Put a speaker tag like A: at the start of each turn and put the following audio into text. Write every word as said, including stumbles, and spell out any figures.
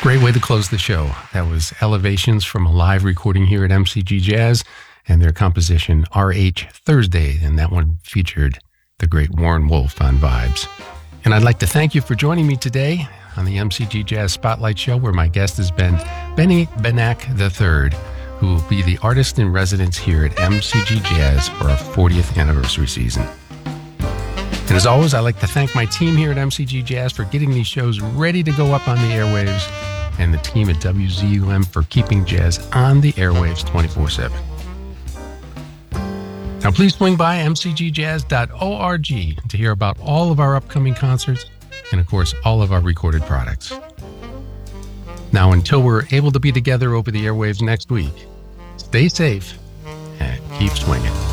A: Great way to close the show. That was Elevations from a live recording here at M C G Jazz and their composition R H Thursday, and that one featured the great Warren Wolf on vibes. And I'd like to thank you for joining me today on the M C G Jazz Spotlight Show, where my guest has been Benny Benack the third, who will be the artist in residence here at M C G Jazz for our fortieth anniversary season. And as always, I'd like to thank my team here at M C G Jazz for getting these shows ready to go up on the airwaves, and the team at W Z U M for keeping jazz on the airwaves twenty-four seven. Now please swing by m c g jazz dot org to hear about all of our upcoming concerts and, of course, all of our recorded products. Now, until we're able to be together over the airwaves next week, stay safe and keep swinging.